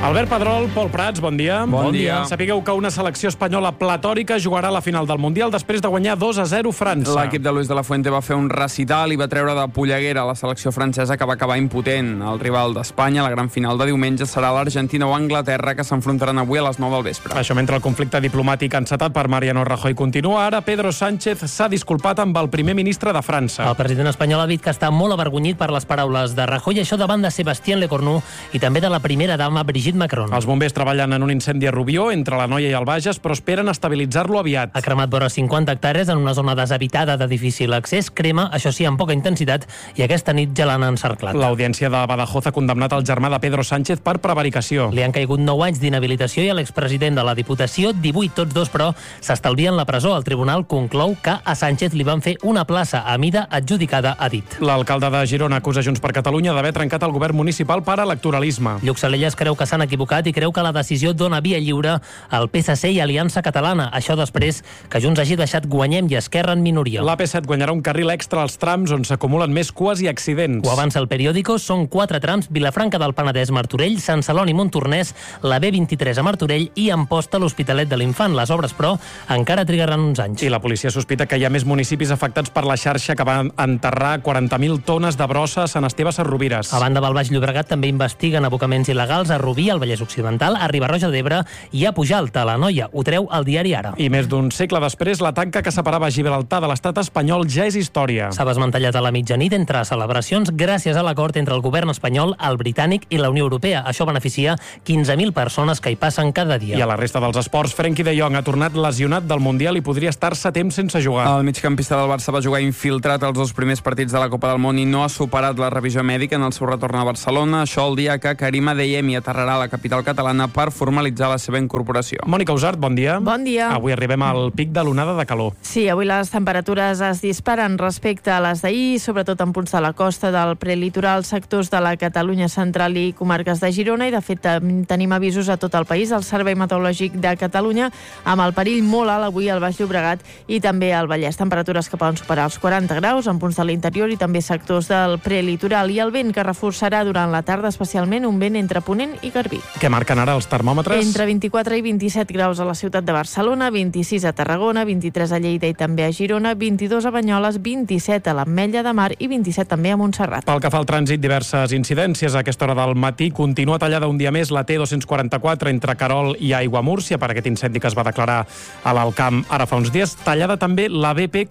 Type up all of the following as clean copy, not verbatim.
Albert Pedrol, Pol Prats, bon dia. Bon dia. Sapigueu que una selecció espanyola platòrica jugarà a la final del Mundial després de guanyar 2-0 França. L'equip de Luis de la Fuente va fer un recital i va treure de polleguera la selecció francesa, que va acabar impotent. El rival d'Espanya, la gran final de diumenge, serà l'Argentina o Anglaterra, que s'enfrontaran avui a les 9 del vespre. Això mentre el conflicte diplomàtic encetat per Mariano Rajoy continua. Ara Pedro Sánchez s'ha disculpat amb el primer ministre de França. El president espanyol ha dit que està molt avergonyit per les paraules de Rajoy, això davant de Sébastien Lecornu i també de la primera dama Brigitte Macron. Els bombers treballen en un incendi a Rubió, entre l'Anoia i el Bages, però esperen estabilitzar-lo aviat. Ha cremat vora 50 hectàrees en una zona deshabitada de difícil accés. Crema, això sí, amb poca intensitat, i aquesta nit ja l'han encerclat. L'Audiència de Badajoz ha condemnat el germà de Pedro Sánchez per prevaricació. Li han caigut 9 anys d'inhabilitació i a l'expresident de la Diputació 18, tots dos, però s'estalvien la presó. El tribunal conclou que a Sánchez li van fer una plaça a mida adjudicada, ha dit. L'alcalde de Girona acusa Junts per Catalunya d'haver trencat el govern municipal per electoralisme. Lluc Salellas creu que s'han equivocat i creu que la decisió dona via lliure al PSC i Aliança Catalana. Això després que Junts hagi deixat Guanyem i Esquerra en minoria. L'AP7 guanyarà un carril extra als trams on s'acumulen més cues i accidents. Ho avança el periòdico, són 4 trams: Vilafranca del Penedès, Martorell, Sant Celoni, Montornès, la B23 a Martorell i Amposta, l'Hospitalet de l'Infant. Les obres, però, encara trigaran uns anys. I la policia sospita que hi ha més municipis afectats per la xarxa que van enterrar 40.000 tones de brossa a Sant Esteve Sesrovires. A banda del Baix Llobregat també investiguen abocaments il·legals a Rubí, al Vallès Occidental, a Riba-roja d'Ebre i a Pujalt, a l'Anoia. Ho treu el diari Ara. I més d'un segle després, la tanca que separava Gibraltar de l'estat espanyol ja és història. S'ha desmantellat a la mitjanit entre celebracions gràcies a l'acord entre el govern espanyol, el britànic i la Unió Europea. Això beneficia 15.000 persones que hi passen cada dia. I a la resta dels esports, Frenkie de Jong ha tornat lesionat del Mundial i podria estar-se temps sense jugar. El migcampista del Barça va jugar infiltrat els 2 primers partits de la Copa del Món i no ha superat la revisió mèdica en el seu retorn a Barcelona. Això el dia que Karim Adeyemi aterrarà a la capital catalana per formalitzar la seva incorporació. Mònica Usart, bon dia. Bon dia. Avui arribem al pic de l'onada de calor. Sí, avui les temperatures es disparen respecte a les d'ahir, sobretot en punts de la costa del prelitoral, sectors de la Catalunya central i comarques de Girona, i de fet tenim avisos a tot el país. El Servei Meteorològic de Catalunya amb el perill molt alt avui al Baix Llobregat i també al Vallès. Temperatures que poden superar els 40 graus en punts de l'interior i també sectors del prelitoral. I el vent que reforçarà durant la tarda, especialment un vent entre Ponent i Garbí. Què marquen ara els termòmetres? Entre 24 i 27 graus a la ciutat de Barcelona, 26 a Tarragona, 23 a Lleida i també a Girona, 22 a Banyoles, 27 a l'Ametlla de Mar i 27 també a Montserrat. Pel que fa al trànsit, diverses incidències. A aquesta hora del matí continua tallada un dia més la T244 entre Querol i Aiguamúrcia per aquest incendi que es va declarar a l'Alcamp ara fa uns dies. Tallada també la BP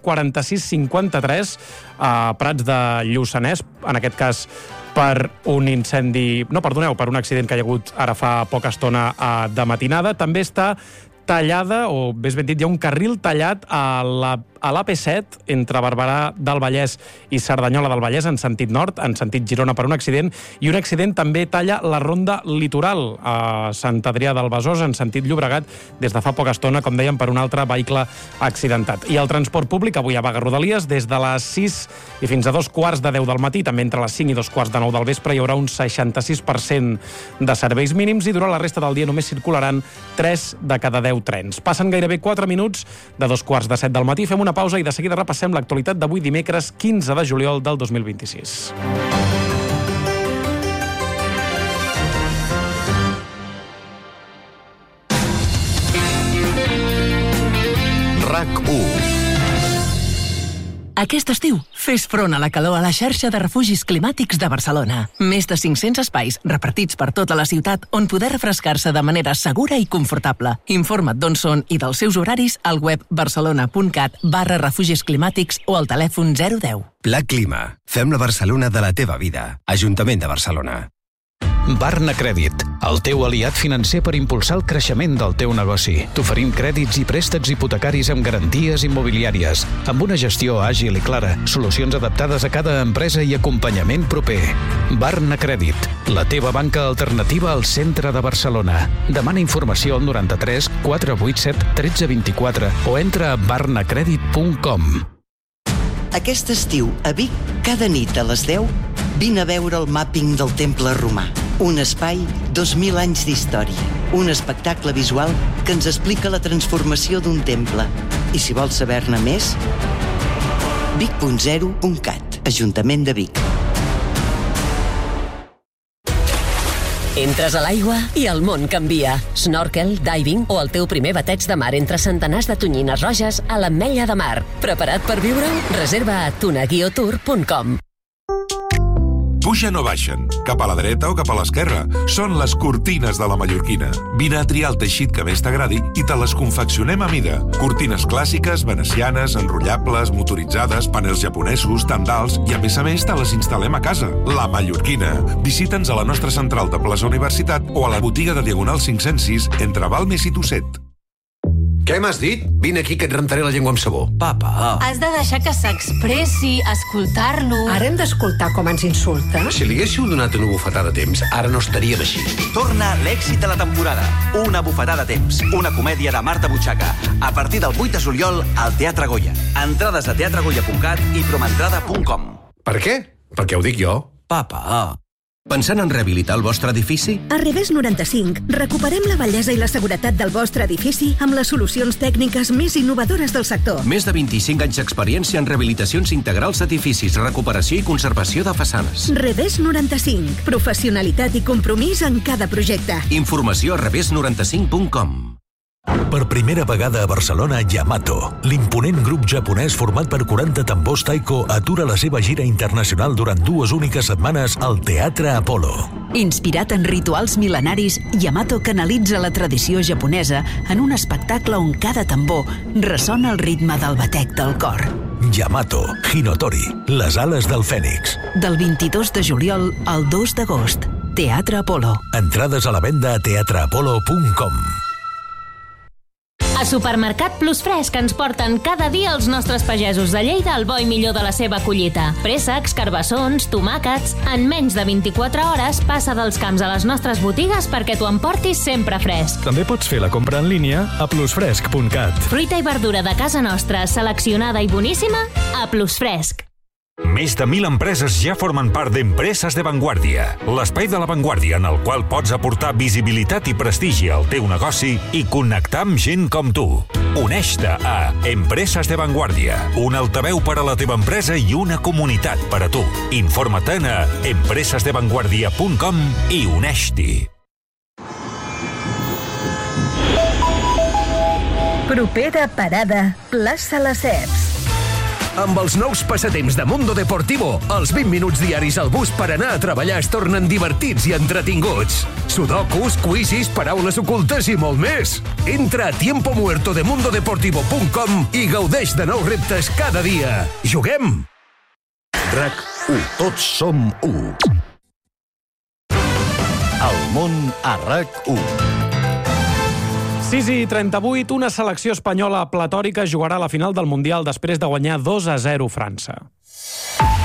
4653 a Prats de Lluçanès, en aquest cas per un incendi... No, perdoneu, per un accident que hi ha hagut ara fa poca estona de matinada. També està tallada, o més ben dit, hi ha un carril tallat a l'AP7 entre Barberà del Vallès i Cerdanyola del Vallès en sentit nord, en sentit Girona, per un accident, i un accident també talla la ronda litoral a Sant Adrià del Besòs en sentit Llobregat des de fa poca estona, com dèiem, per un altre vehicle accidentat. I el transport públic avui a vaga Rodalies des de les 6 i fins a 2:15 del matí, també entre les 5 i 2:15 del vespre hi haurà un 66% de serveis mínims i durant la resta del dia només circularan 3 de cada 10 trens. Passen gairebé 4 minuts de 2:15 del matí. Fem una pausa i de seguida repassem l'actualitat d'avui dimecres 15 de juliol del 2026. RAC1. Aquest estiu, fes front a la calor a la xarxa de refugis climàtics de Barcelona. Més de 500 espais repartits per tota la ciutat on poder refrescar-se de manera segura i confortable. Informa't d'on són i dels seus horaris al web barcelona.cat/refugis climàtics o al telèfon 010. Pla Clima. Fem la Barcelona de la teva vida. Ajuntament de Barcelona. Barna Crèdit, el teu aliat financer per impulsar el creixement del teu negoci. T'oferim crèdits i préstecs hipotecaris amb garanties immobiliàries, amb una gestió àgil i clara, solucions adaptades a cada empresa i acompanyament proper. Barna Crèdit, la teva banca alternativa al centre de Barcelona. Demana informació al 93 487 1324 o entra a barnacredit.com. Aquest estiu, a Vic, cada nit a les 10, vine a veure el màpping del Temple Romà. Un espai, 2.000 anys d'història. Un espectacle visual que ens explica la transformació d'un temple. I si vols saber-ne més, vic.0.cat, Ajuntament de Vic. Entres a l'aigua i el món canvia. Snorkel, diving o el teu primer bateig de mar entre centenars de tonyines roges a l'Ametlla de Mar. Preparat per viure-ho? Reserva a tunaguiotour.com. Pugen o baixen, cap a la dreta o cap a l'esquerra. Són les cortines de la mallorquina. Vine a triar el teixit que més t'agradi i te les confeccionem a mida. Cortines clàssiques, venecianes, enrotllables, motoritzades, panels japonesos, tendals i a més te les instal·lem a casa. La Mallorquina. Visita'ns a la nostra central de Plaça Universitat o a la botiga de Diagonal 506 entre Balmes i Tosset. Què m'has dit? Vine aquí que et rentaré la llengua amb sabó. Papa. Has de deixar que s'expressi, escoltar-lo. Ara hem d'escoltar com ens insulta? Si li haguéssiu donat una bufetada a temps, ara no estaríem així. Torna l'èxit de la temporada. Una bufetada a temps. Una comèdia de Marta Butxaca. A partir del 8 de juliol al Teatre Goya. Entrades a teatregoya.cat i promentrada.com. Per què? Perquè ho dic jo. Papa. Pensant en rehabilitar el vostre edifici? A Revés 95 recuperem la bellesa i la seguretat del vostre edifici amb les solucions tècniques més innovadores del sector. Més de 25 anys d'experiència en rehabilitacions integrals d'edificis, recuperació i conservació de façanes. Revés 95. Professionalitat i compromís en cada projecte. Informació a revés95.com. Per primera vegada a Barcelona, Yamato, l'imponent grup japonès format per 40 tambors taiko, atura la seva gira internacional durant 2 úniques setmanes al Teatre Apolo. Inspirat en rituals mil·lenaris, Yamato canalitza la tradició japonesa en un espectacle on cada tambor ressona el ritme del batec del cor. Yamato, Hinotori, les ales del Fènix. Del 22 de juliol al 2 d'agost, Teatre Apolo. Entrades a la venda a teatreapolo.com. A Supermercat Plus Fresc ens porten cada dia els nostres pagesos de Lleida al bo i millor de la seva collita. Préssecs, carbassons, tomàquets... En menys de 24 hores passa dels camps a les nostres botigues perquè t'ho emportis sempre fresc. També pots fer la compra en línia a plusfresc.cat. Fruita i verdura de casa nostra, seleccionada i boníssima, a Plus Fresc. Més de 1.000 empreses ja formen part d'Empreses de Vanguardia, l'espai de l'avantguàrdia en el qual pots aportar visibilitat i prestigi al teu negoci i connectar amb gent com tu. Uneix-te a Empreses de Vanguardia, un altaveu per a la teva empresa i una comunitat per a tu. Informa-te'n a empresesdevanguardia.com i uneix-t'hi. Propera parada, plaça Lesseps. Amb els nous passatemps de Mundo Deportivo, els 20 minuts diaris al bus per anar a treballar es tornen divertits i entretinguts. Sudokus, quizzes, paraules ocultes i molt més. Entra a tiempomuertodemundodeportivo.com i gaudeix de nous reptes cada dia. Juguem! RAC1. Tots som 1. El món a RAC1. 6:38, una selecció espanyola platòrica jugarà a la final del Mundial després de guanyar 2-0 França.